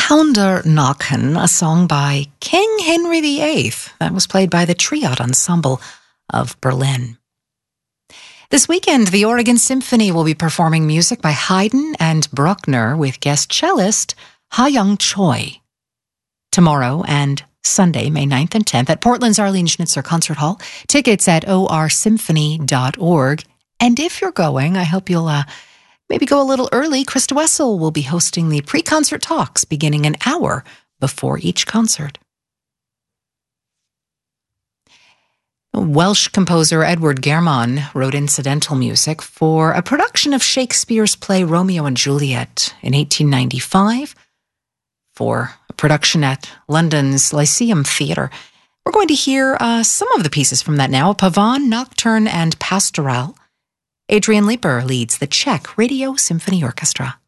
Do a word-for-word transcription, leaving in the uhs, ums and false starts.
Pounder Knocken, a song by King Henry the Eighth that was played by the Triad Ensemble of Berlin. This weekend, the Oregon Symphony will be performing music by Haydn and Bruckner with guest cellist Ha-Young Choi. Tomorrow and Sunday, May ninth and tenth, at Portland's Arlene Schnitzer Concert Hall. Tickets at o r symphony dot org. And if you're going, I hope you'll uh, maybe go a little early. Krista Wessel will be hosting the pre-concert talks beginning an hour before each concert. Welsh composer Edward German wrote incidental music for a production of Shakespeare's play Romeo and Juliet in eighteen ninety-five for a production at London's Lyceum Theatre. We're going to hear uh, some of the pieces from that now, Pavane, Nocturne, and Pastoral. Adrian Leeper leads the Czech Radio Symphony Orchestra.